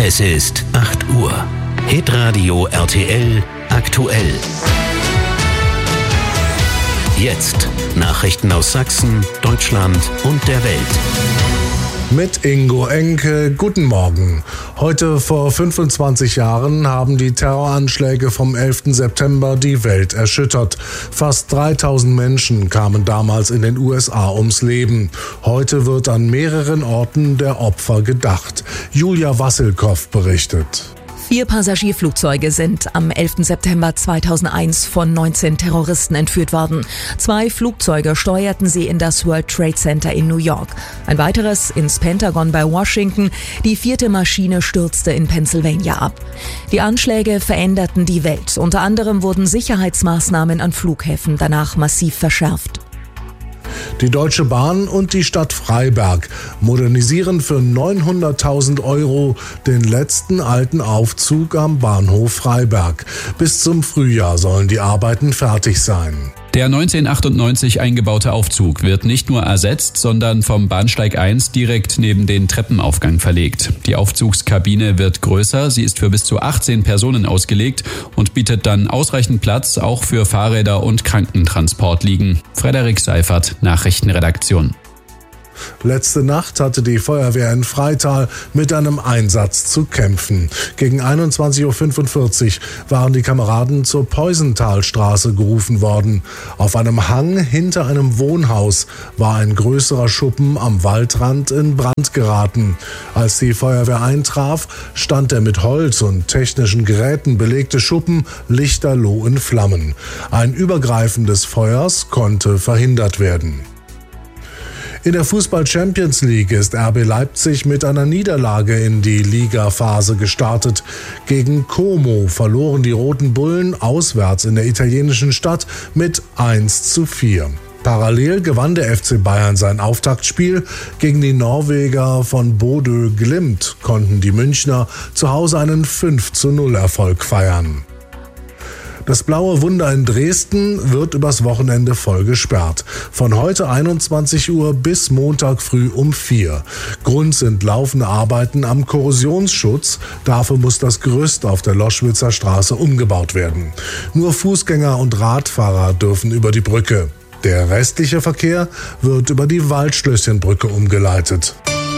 Es ist 8 Uhr. Hitradio RTL aktuell. Jetzt Nachrichten aus Sachsen, Deutschland und der Welt. Mit Ingo Enke, guten Morgen. Heute vor 25 Jahren haben die Terroranschläge vom 11. September die Welt erschüttert. Fast 3000 Menschen kamen damals in den USA ums Leben. Heute wird an mehreren Orten der Opfer gedacht. Julia Wassilkow berichtet. 4 Passagierflugzeuge sind am 11. September 2001 von 19 Terroristen entführt worden. 2 Flugzeuge steuerten sie in das World Trade Center in New York. Ein weiteres ins Pentagon bei Washington. Die 4. Maschine stürzte in Pennsylvania ab. Die Anschläge veränderten die Welt. Unter anderem wurden Sicherheitsmaßnahmen an Flughäfen danach massiv verschärft. Die Deutsche Bahn und die Stadt Freiberg modernisieren für 900.000 € den letzten alten Aufzug am Bahnhof Freiberg. Bis zum Frühjahr sollen die Arbeiten fertig sein. Der 1998 eingebaute Aufzug wird nicht nur ersetzt, sondern vom Bahnsteig 1 direkt neben den Treppenaufgang verlegt. Die Aufzugskabine wird größer, sie ist für bis zu 18 Personen ausgelegt und bietet dann ausreichend Platz auch für Fahrräder und Krankentransportliegen. Frederik Seifert, Nachrichtenredaktion. Letzte Nacht hatte die Feuerwehr in Freital mit einem Einsatz zu kämpfen. Gegen 21.45 Uhr waren die Kameraden zur Peusenthalstraße gerufen worden. Auf einem Hang hinter einem Wohnhaus war ein größerer Schuppen am Waldrand in Brand geraten. Als die Feuerwehr eintraf, stand der mit Holz und technischen Geräten belegte Schuppen lichterloh in Flammen. Ein Übergreifen des Feuers konnte verhindert werden. In der Fußball-Champions League ist RB Leipzig mit einer Niederlage in die Ligaphase gestartet. Gegen Como verloren die Roten Bullen auswärts in der italienischen Stadt mit 1:4. Parallel gewann der FC Bayern sein Auftaktspiel. Gegen die Norweger von Bodø Glimt konnten die Münchner zu Hause einen 5:0-Erfolg feiern. Das Blaue Wunder in Dresden wird übers Wochenende voll gesperrt. Von heute 21 Uhr bis Montag früh um 4. Grund sind laufende Arbeiten am Korrosionsschutz. Dafür muss das Gerüst auf der Loschwitzer Straße umgebaut werden. Nur Fußgänger und Radfahrer dürfen über die Brücke. Der restliche Verkehr wird über die Waldschlösschenbrücke umgeleitet.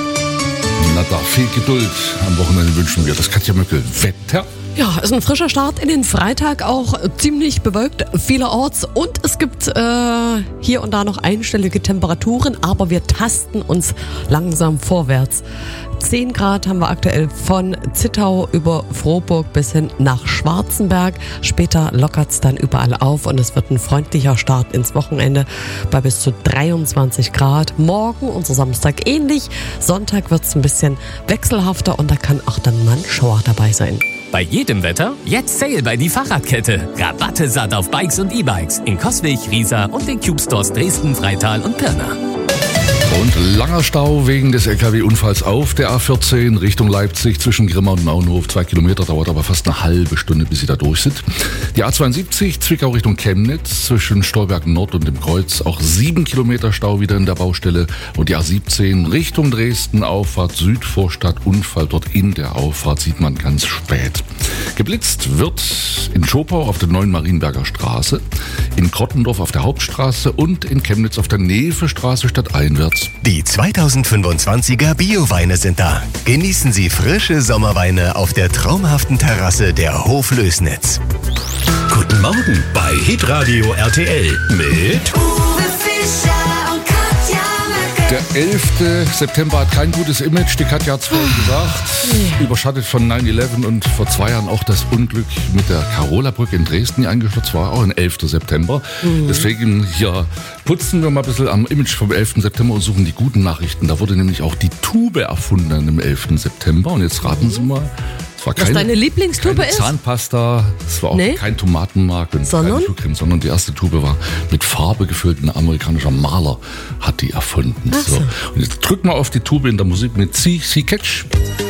Na da, viel Geduld am Wochenende wünschen wir. Das Katja Möckel. Wetter? Ja, ist ein frischer Start in den Freitag, auch ziemlich bewölkt vielerorts und es gibt hier und da noch einstellige Temperaturen, aber wir tasten uns langsam vorwärts. 10 Grad haben wir aktuell von Zittau über Frohburg bis hin nach Schwarzenberg. Später lockert's dann überall auf und es wird ein freundlicher Start ins Wochenende bei bis zu 23 Grad. Morgen, unser Samstag ähnlich. Sonntag wird's ein bisschen wechselhafter und da kann auch dann mal ein Schauer dabei sein. Bei jedem Wetter jetzt Sale bei die Fahrradkette. Rabatte satt auf Bikes und E-Bikes in Coswig, Riesa und den Cube Stores Dresden, Freital und Pirna. Und langer Stau wegen des LKW-Unfalls auf der A14 Richtung Leipzig zwischen Grimma und Naunhof. 2 Kilometer, dauert aber fast eine halbe Stunde, bis Sie da durch sind. Die A72 Zwickau Richtung Chemnitz zwischen Stolberg Nord und dem Kreuz. Auch 7 Kilometer Stau wieder in der Baustelle. Und die A17 Richtung Dresden, Auffahrt Südvorstadt. Unfall dort in der Auffahrt sieht man ganz spät. Geblitzt wird in Schopau auf der Neuen Marienberger Straße, in Krottendorf auf der Hauptstraße und in Chemnitz auf der Nevestraße stadteinwärts. Die 2025er Bio-Weine sind da. Genießen Sie frische Sommerweine auf der traumhaften Terrasse der Hoflößnitz. Guten Morgen bei Hitradio RTL mit Uwe Fischer und Katja Möckel. Der 11. September hat kein gutes Image, die Katja hat es vorhin gesagt. Überschattet von 9/11 und vor 2 Jahren auch das Unglück mit der Carola-Brücke in Dresden, die eingestürzt war, auch am 11. September. Deswegen hier putzen wir mal ein bisschen am Image vom 11. September und suchen die guten Nachrichten. Da wurde nämlich auch die Tube erfunden am 11. September. Und jetzt raten Sie mal, es war Was deine Lieblingstube ist? Zahnpasta, es war auch kein Tomatenmark und keine Schokocreme, sondern die erste Tube war mit Farbe gefüllt. Ein amerikanischer Maler hat die erfunden. So. Und jetzt drück mal auf die Tube in der Musik mit C. Catch.